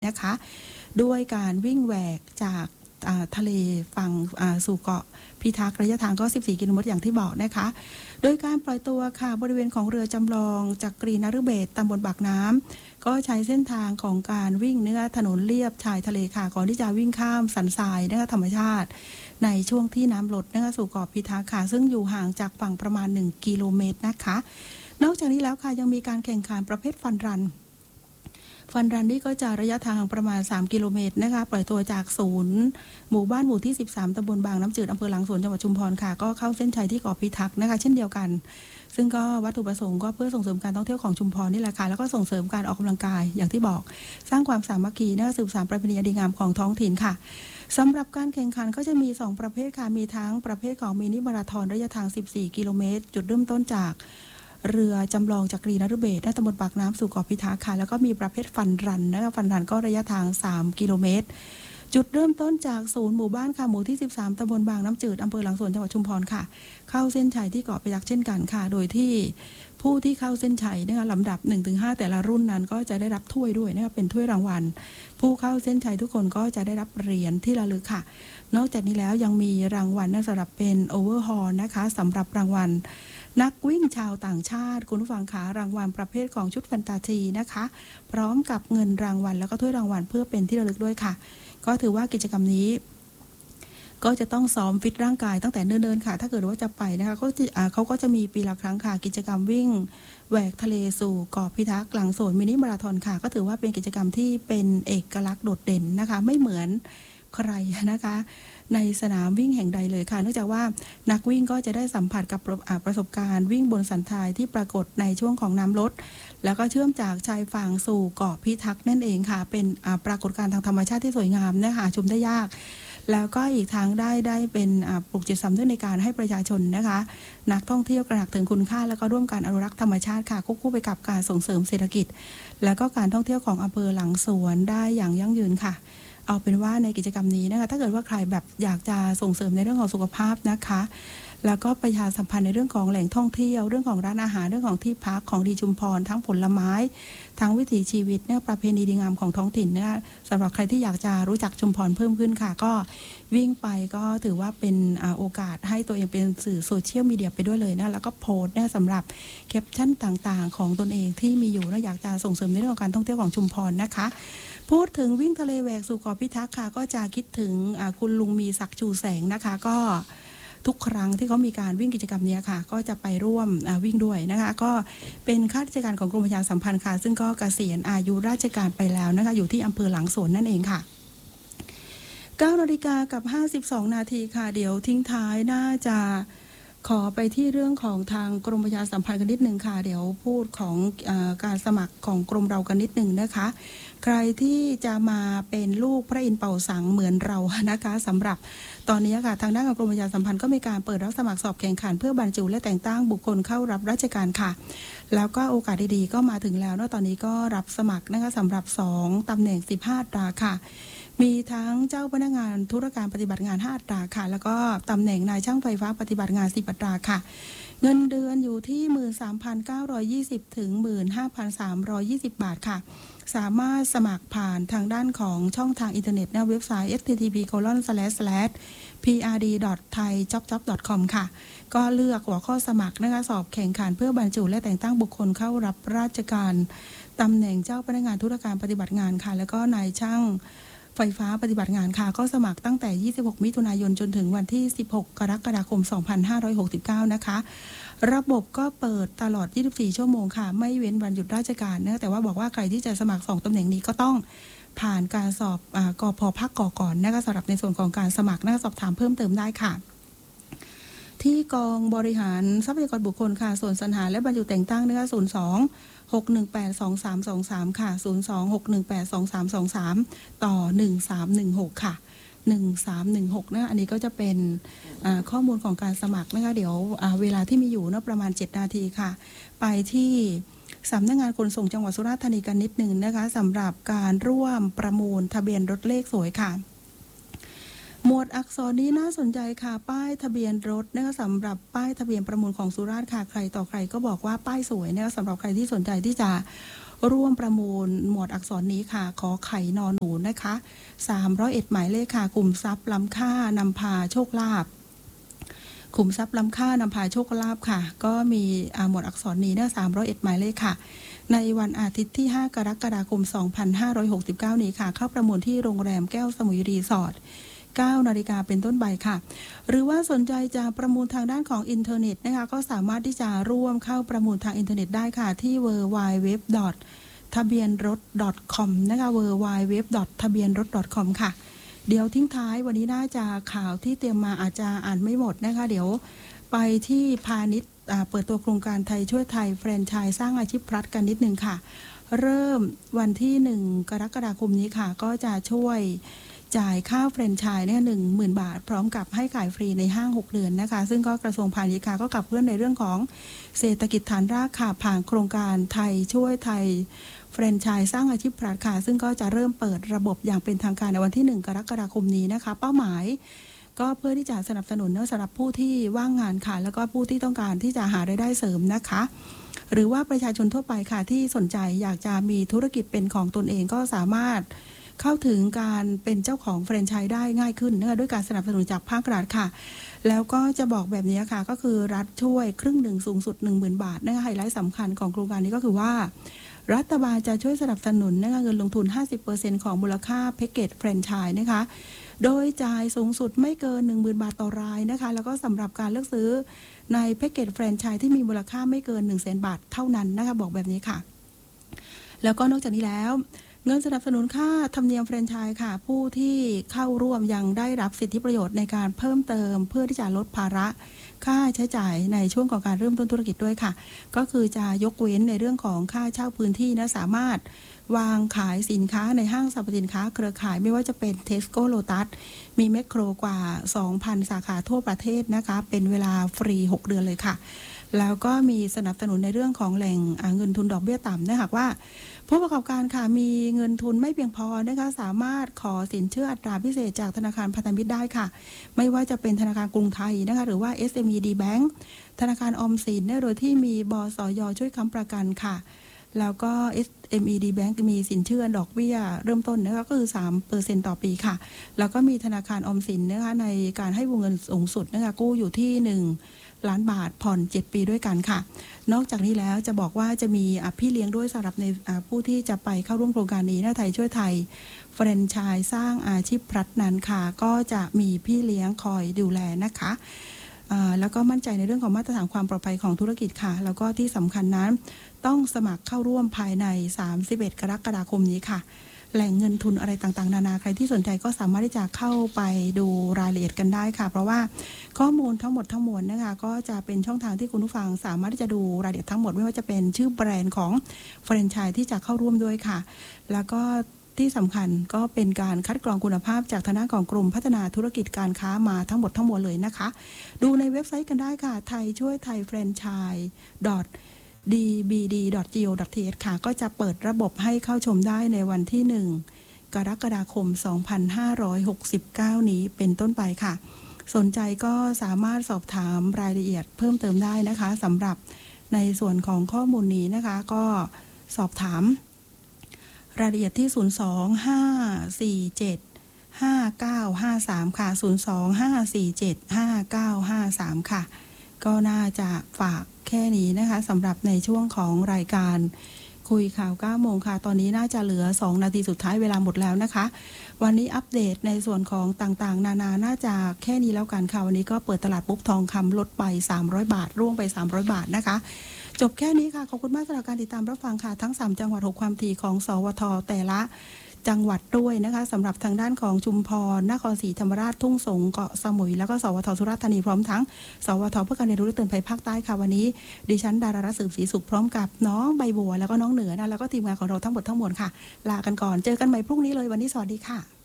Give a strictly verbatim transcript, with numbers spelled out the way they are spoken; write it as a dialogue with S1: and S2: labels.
S1: นะคะด้วยการวิ่งแหวกจากทะเลฝั่งสู่เกาะพิทักษ์ระยะทางก็สิบสี่กิโลเมตรอย่างที่บอกนะคะโดยการปล่อยตัวค่ะบริเวณของเรือจำลองจากกรีนฤเบศตำบลปากน้ำก็ใช้เส้นทางของการวิ่งเนื้อถนนเลียบชายทะเลค่ะก่อนที่จะวิ่งข้ามสันทรายนะคะธรรมชาติในช่วงที่น้ำลดนะคะสู่เกาะพิทักษ์ค่ะซึ่งอยู่ห่างจากฝั่งประมาณหนึ่งกิโลเมตรนะคะนอกจากนี้แล้วค่ะยังมีการแข่งขันประเภทฟันรันฟันรันนี่ก็จะระยะทางประมาณสามกิโลเมตรนะคะปล่อยตัวจากศูนย์หมู่บ้านหมู่ที่สิบสามตำบลบางน้ำจืดอำเภอหลังสวนจังหวัดชุมพรค่ะก็เข้าเส้นชัยที่เกาะพิทักษ์นะคะเช่นเดียวกันซึ่งก็วัตถุประสงค์ก็เพื่อส่งเสริมการท่องเที่ยวของชุมพรนี่แหละค่ะแล้วก็ส่งเสริมการออกกำลังกายอย่างที่บอกสร้างความสามัคคีนะคะสืบสานประเพณีอันดีงามของท้องถิ่นค่ะสำหรับการแข่งขันก็จะมีสองประเภทค่ะมีทั้งประเภทของมินิมาราธอนระยะทางสิบสี่กิโลเมตรจุดเริ่มต้นจากเรือจำลองจากกรีนฤเบศณตำบลปากน้ำสู่เกาะพิทักษ์ค่ะแล้วก็มีประเภทฟันรันนะคะฟันรันก็ระยะทางสามกิโลเมตรจุดเริ่มต้นจากศูนย์หมู่บ้านค่ะหมู่ที่สิบสามตำบลบางน้ำจืดอำเภอหลังสวนจังหวัดชุมพรค่ะเข้าเส้นชัยที่เกาะพิทักษ์เช่นกันค่ะโดยที่ผู้ที่เข้าเส้นชัยนะคะลำดับ หนึ่งถึงห้า แต่ละรุ่นนั้นก็จะได้รับถ้วยด้วยนะคะเป็นถ้วยรางวัลผู้เข้าเส้นชัยทุกคนก็จะได้รับเหรียญที่ระลึกค่ะนอกจากนี้แล้วยังมีรางวัลสำหรับเป็นโอเวอร์ฮอลนะคะสำหรับรางวัลนักวิ่งชาวต่างชาติคุณผู้ฟังคะรางวัลประเภทของชุดแฟนตาซีนะคะพร้อมกับเงินรางวัลแล้วก็ถ้วยรางวัลเพื่อเป็นที่ระลึกด้วยค่ะก็ถือว่ากิจกรรมนี้ก็จะต้องซ้อมฟิตร่างกายตั้งแต่เนิ่นๆค่ะถ้าเกิดว่าจะไปนะคะเขาเขาก็จะมีปีละครั้งค่ะกิจกรรมวิ่งแหวกทะเลสู่เกาะพิทักษ์หลังสวนมินิมาราธอนค่ะก็ถือว่าเป็นกิจกรรมที่เป็นเอกลักษณ์โดดเด่นนะคะไม่เหมือนใครนะคะในสนามวิ่งแห่งใดเลยค่ะเนื่องจากว่านักวิ่งก็จะได้สัมผัสกับประสบการณ์วิ่งบนสันทรายที่ปรากฏในช่วงของน้ำลดแล้วก็เชื่อมจากชายฝั่งสู่เกาะพิทักษ์นั่นเองค่ะเป็นปรากฏการณ์ทางธรรมชาติที่สวยงามนะคะชมได้ยากแล้วก็อีกทางได้ได้เป็นปลุกจิตสำนึกในการให้ประชาชนนะคะนักท่องเที่ยวกระหนักถึงคุณค่าแล้วก็ร่วมกันอนุรักษ์ธรรมชาติค่ะควบคู่ไปกับการส่งเสริมเศรษฐกิจแล้วก็การท่องเที่ยวของอำเภอหลังสวนได้อย่างยั่งยืนค่ะเอาเป็นว่าในกิจกรรมนี้นะคะถ้าเกิดว่าใครแบบอยากจะส่งเสริมในเรื่องของสุขภาพนะคะแล้วก็ประชาสัมพันธ์ในเรื่องของแหล่งท่องเที่ยวเรื่องของร้านอาหารเรื่องของที่พักของดีชุมพรทั้งผลไม้ทั้งวิถีชีวิตเนี่ยประเพณีดีงามของท้องถิ่นนะคะสำหรับใครที่อยากจะรู้จักชุมพรเพิ่มขึ้นค่ะก็วิ่งไปก็ถือว่าเป็นโอกาสให้ตัวเองเป็นสื่อโซเชียลมีเดียไปด้วยเลยนะแล้วก็โพสต์เนี่ยสำหรับแคปชั่นต่างๆของตนเองที่มีอยู่และอยากจะส่งเสริมในเรื่องของการท่องเที่ยวของชุมพรนะคะพูดถึงวิ่งทะเลแหวกสู่เกาะพิทักษ์ค่ะก็จะคิดถึงคุณลุงมีศักดิ์ชูแสงนะคะก็ทุกครั้งที่เขามีการวิ่งกิจกรรมนี้ค่ะก็จะไปร่วมวิ่งด้วยนะคะก็เป็นข้าราชการของกรมประชาสัมพันธ์ค่ะซึ่งก็เกษียณอายุราชการไปแล้วนะคะอยู่ที่อำเภอหลังสวนนั่นเองค่ะเก้านาฬิกากับห้าสิบสองนาทีค่ะเดี๋ยวทิ้งท้ายน่าจะขอไปที่เรื่องของทางกรมประชาสัมพันธ์กันนิดนึงค่ะเดี๋ยวพูดของเอ่อการสมัครของกรมเรากันนิดนึงนะคะใครที่จะมาเป็นลูกพระอินทร์เป่าสังเหมือนเรานะคะสำหรับตอนนี้ค่ะทางด้านของกรมประชาสัมพันธ์ก็มีการเปิดรับสมัครสอบแข่งขันเพื่อบรรจุและแต่งตั้งบุคคลเข้ารับราชการค่ะแล้วก็โอกาสดีๆก็มาถึงแล้วเนาะตอนนี้ก็รับสมัครนะคะสำหรับสองตำแหน่งสิบห้าอัตราค่ะมีทั้งเจ้าพนักงานธุรการปฏิบัติงานห้าอัตราค่ะแล้วก็ตำแหน่งนายช่างไฟฟ้าปฏิบัติงานสิบอัตราค่ะเงินเดือนอยู่ที่ หนึ่งหมื่นสามพันเก้าร้อยยี่สิบ ถึง หนึ่งหมื่นห้าพันสามร้อยยี่สิบ บาทค่ะสามารถสมัครผ่านทางด้านของช่องทางอินเทอร์เน็ตในเว็บไซต์ เอช ที ที พี โคลอน สแลช สแลช พี อาร์ ดี ดอท ไทย จ็อบ จ็อบ ดอท คอม ค่ะก็เลือกหัวข้อสมัครนะคะสอบแข่งขันเพื่อบรรจุและแต่งตั้งบุคคลเข้ารับราชการตำแหน่งเจ้าพนักงานธุรการปฏิบัติงานค่ะแล้วก็นายช่างไฟฟ้าปฏิบัติงานค่ะก็สมัครตั้งแต่ยี่สิบหกมิถุนายนจนถึงวันที่สิบหกกรกฎาคมสองพันห้าร้อยหกสิบเก้านะคะระบบก็เปิดตลอดยี่สิบสี่ชั่วโมงค่ะไม่เว้นวันหยุดราชการนะแต่ว่าบอกว่าใครที่จะสมัครสองตำแหน่งนี้ก็ต้องผ่านการสอบกพภาคกก่อนนะคะสำหรับในส่วนของการสมัครนะคะสอบถามเพิ่มเติมได้ค่ะที่กองบริหารทรัพยากรบุคคลค่ะส่วนสรรหาและบรรจุแต่งตั้งนะคะศูนย์ สอง หก หนึ่ง แปด สอง สาม สอง สามค่ะศูนย์ สอง หก หนึ่ง แปด สอง สาม สอง สามต่อหนึ่งสามหนึ่งหกค่ะหนึ่งสามหนึ่งหกนะอันนี้ก็จะเป็นข้อมูลของการสมัครนะคะเดี๋ยวเวลาที่มีอยู่นะประมาณเจ็ดนาทีค่ะไปที่สำนักงานขนส่งจังหวัดสุราษฎร์ธานีกันนิดนึงนะคะสำหรับการร่วมประมูลทะเบียนรถเลขสวยค่ะหมวดอักษรนี้น่าสนใจค่ะป้ายทะเบียนรถนะคะสำหรับป้ายทะเบียนประมูลของสุราษฎร์ค่ะใครต่อใครก็บอกว่าป้ายสวยนะคะสำหรับใครที่สนใจที่จะร่วมประมูลหมวดอักษรนี้ค่ะขอไข่นอนหนูนะคะสามร้อยเอ็ดหมายเลขค่ะกลุ่มทรัพย์ล้ำค่านำพาโชคลาภขุมทรัพย์ล้ำค่านำพาโชคลาภค่ะก็มีหมวดอักษรนี้เนี่ยสามร้อยเอ็ดหมายเลขค่ะในวันอาทิตย์ที่ห้ากรกฎาคมสองพันห้าร้อยหกสิบเก้านี้ค่ะเข้าประมูลที่โรงแรมแก้วสมุยรีสอร์ทเก้านาฬิกาเป็นต้นไปค่ะหรือว่าสนใจจะประมูลทางด้านของอินเทอร์เน็ตนะคะก็สามารถที่จะร่วมเข้าประมูลทางอินเทอร์เน็ตได้ค่ะที่ ดับเบิลยู ดับเบิลยู ดับเบิลยู ดอท ทะเบียนรถ .com นะคะ ดับเบิลยู ดับเบิลยู ดับเบิลยู ดอท ทะเบียนรถ .com ค่ะเดี๋ยวทิ้งท้ายวันนี้น่าจะข่าวที่เตรียมมาอาจจะอ่านไม่หมดนะคะเดี๋ยวไปที่พาณิชย์เปิดตัวโครงการไทยช่วยไทยแฟรนไชส์สร้างอาชีพรัฐกันนิดนึงค่ะเริ่มวันที่หนึ่งกรกฎาคมนี้ค่ะก็จะช่วยจ่ายค่าแฟรนไชส์เนี่ยหนึ่งหมื่นบาทพร้อมกับให้ขายฟรีในห้างหกเดือนนะคะซึ่งก็กระทรวงพาณิชย์ค่ะก็ขับเคลื่อนในเรื่องของเศรษฐกิจฐานรากค่ะผ่านโครงการไทยช่วยไทยแฟรนไชส์สร้างอาชีพรัฐค่ะซึ่งก็จะเริ่มเปิดระบบอย่างเป็นทางการในวันที่หนึ่งกรกฎาคมนี้นะคะเป้าหมายก็เพื่อที่จะสนับสนุนสำหรับผู้ที่ว่างงานค่ะแล้วก็ผู้ที่ต้องการที่จะหารายได้เสริมนะคะหรือว่าประชาชนทั่วไปค่ะที่สนใจอยากจะมีธุรกิจเป็นของตนเองก็สามารถเข้าถึงการเป็นเจ้าของแฟรนไชส์ได้ง่ายขึ้นเนื่องด้วยการสนับสนุนจากภาครัฐค่ะแล้วก็จะบอกแบบนี้ค่ะก็คือรัฐช่วยครึ่งหนึ่งสูงสุด หนึ่งหมื่น บาทนะคะไฮไลท์สำคัญของโครงการนี้ก็คือว่ารัฐบาลจะช่วยสนับสนุนนะคะเงินลงทุน ห้าสิบเปอร์เซ็นต์ ของมูลค่าแพ็กเกจแฟรนไชส์นะคะโดยจ่ายสูงสุดไม่เกิน หนึ่งหมื่น บาทต่อรายนะคะแล้วก็สำหรับการเลือกซื้อในแพ็กเกจแฟรนไชส์ที่มีมูลค่าไม่เกิน หนึ่งแสน บาทเท่านั้นนะคะบอกแบบนี้ค่ะแล้วก็นอกจากนี้แล้วเงินสนับสนุนค่าธรรมเนียมแฟรนไชส์ค่ะผู้ที่เข้าร่วมยังได้รับสิทธิประโยชน์ในการเพิ่มเติมเพื่อที่จะลดภาระค่าใช้จ่ายในช่วงของการเริ่มต้นธุรกิจด้วยค่ะก็คือจะยกเว้นในเรื่องของค่าเช่าพื้นที่นะสามารถวางขายสินค้าในห้างสรรพสินค้าเครือข่ายไม่ว่าจะเป็น Tesco Lotus มีแมคโครกว่า สองพัน สาขาทั่วประเทศนะคะเป็นเวลาฟรีหกเดือนเลยค่ะแล้วก็มีสนับสนุนในเรื่องของแหล่งเงินทุนดอกเบี้ยต่ำนะหากว่าผู้ประกอบการค่ะมีเงินทุนไม่เพียงพอนะคะสามารถขอสินเชื่ออัตราพิเศษจากธนาคารพันธมิตรได้ค่ะไม่ว่าจะเป็นธนาคารกรุงไทยนะคะหรือว่า เอส เอ็ม อี ดี Bank ธนาคารออมสินโดยที่มีบสย.ช่วยค้ำประกันค่ะแล้วก็ เอส เอ็ม อี ดี Bank มีสินเชื่อดอกเบี้ยเริ่มต้นนะคะก็คือ สามเปอร์เซ็นต์ ต่อปีค่ะแล้วก็มีธนาคารออมสินนะคะในการให้วงเงินสูงสุดนะคะกู้อยู่ที่หนึ่งล้านบาทผ่อนเจ็ดปีด้วยกันค่ะนอกจากนี้แล้วจะบอกว่าจะมีพี่เลี้ยงด้วยสำหรับในผู้ที่จะไปเข้าร่วมโครงการนี้นะไทยช่วยไทยแฟรนไชส์สร้างอาชีพรัฐนั้นค่ะก็จะมีพี่เลี้ยงคอยดูแลนะคะแล้วก็มั่นใจในเรื่องของมาตรฐานความปลอดภัยของธุรกิจค่ะแล้วก็ที่สำคัญนั้นต้องสมัครเข้าร่วมภายในสามสิบเอ็ดกรกฎาคมนี้ค่ะแหล่งเงินทุนอะไรต่างๆนานาใครที่สนใจก็สามารถที่จะเข้าไปดูรายละเอียดกันได้ค่ะเพราะว่าข้อมูลทั้งหมดทั้งมวลนะคะก็จะเป็นช่องทางที่คุณผู้ฟังสามารถที่จะดูรายละเอียดทั้งหมดไม่ว่าจะเป็นชื่อแบรนด์ของแฟรนไชส์ที่จะเข้าร่วมด้วยค่ะแล้วก็ที่สำคัญก็เป็นการคัดกรองคุณภาพจากทางด้านของกรมพัฒนาธุรกิจการค้ามาทั้งหมดทั้งมวลเลยนะคะดูในเว็บไซต์กันได้ค่ะไทยช่วยไทยแฟรนไชส์ ดี บี ดี ดอท จี โอ ดอท ที เอช ค่ะก็จะเปิดระบบให้เข้าชมได้ในวันที่หนึ่งกรกฎาคมสองพันห้าร้อยหกสิบเก้านี้เป็นต้นไปค่ะสนใจก็สามารถสอบถามรายละเอียดเพิ่มเติมได้นะคะสำหรับในส่วนของข้อมูลนี้นะคะก็สอบถามรายละเอียดที่ศูนย์ สอง ห้า สี่ เจ็ด ห้า เก้า ห้า สามค่ะศูนย์ สอง ห้า สี่ เจ็ด ห้า เก้า ห้า สามค่ะก็น่าจะฝากแค่นี้นะคะสำหรับในช่วงของรายการคุยข่าวเก้าโมงค่ะตอนนี้น่าจะเหลือสองนาทีสุดท้ายเวลาหมดแล้วนะคะวันนี้อัปเดตในส่วนของต่างๆนานาน่าจะแค่นี้แล้วกันค่ะวันนี้ก็เปิดตลาดปุ๊บทองคำลดไปสามร้อยบาทร่วงไปสามร้อยบาทนะคะจบแค่นี้ค่ะขอบคุณมากสำหรับการติดตามรับฟังค่ะทั้งสามจังหวัดหกความถี่ของสวทแต่ละจังหวัดด้วยนะคะสำหรับทางด้านของชุมพรนครศรีธรรมราชทุ่งสงเกาะสมุยแล้วก็สวทสุราษฎร์ธานีพร้อมทั้งสวทเพื่อการเรียนรู้และเตือนภัยภาคใต้ค่ะวันนี้ดิฉันดารารัตน์สืบศรีสุขพร้อมกับน้องใบบัวแล้วก็น้องเหนือนะแล้วก็ทีมงานของเราทั้งหมดทั้งมวลค่ะลากันก่อนเจอกันใหม่พรุ่งนี้เลยวันนี้สวัสดีค่ะ